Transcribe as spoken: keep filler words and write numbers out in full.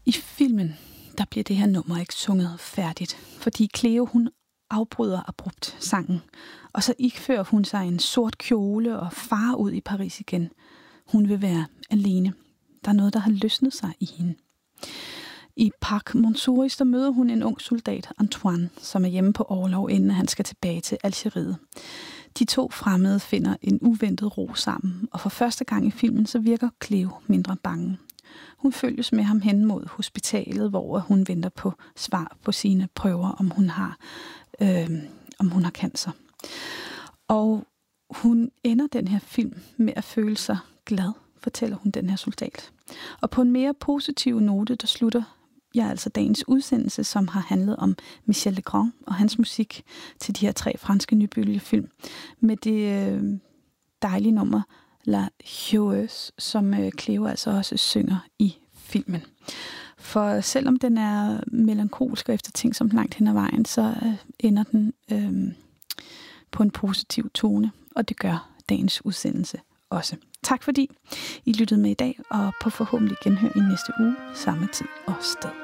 I filmen, der bliver det her nummer ikke sunget færdigt, fordi Cleo, hun afbryder abrupt sangen, og så ifører hun sig en sort kjole og farer ud i Paris igen. Hun vil være alene. Der er noget, der har løsnet sig i hende. I Parc Montsouris, der møder hun en ung soldat, Antoine, som er hjemme på orlov, inden han skal tilbage til Algeriet. De to fremmede finder en uventet ro sammen, og for første gang i filmen, så virker Cleo mindre bange. Hun følges med ham hen mod hospitalet, hvor hun venter på svar på sine prøver, om hun har, øh, om hun har cancer. Og hun ender den her film med at føle sig glad, fortæller hun den her soldat. Og på en mere positiv note, der slutter jeg altså dagens udsendelse, som har handlet om Michel Legrand og hans musik til de her tre franske nybølgefilm, med det øh, dejlige nummer La Heureuse, som øh, Cleo altså også synger i filmen. For selvom den er melankolsk og eftertænksom langt hen ad vejen, så øh, ender den øh, på en positiv tone, og det gør dagens udsendelse også. Tak fordi I lyttede med i dag, og på forhåbentlig genhør i næste uge, samme tid og sted.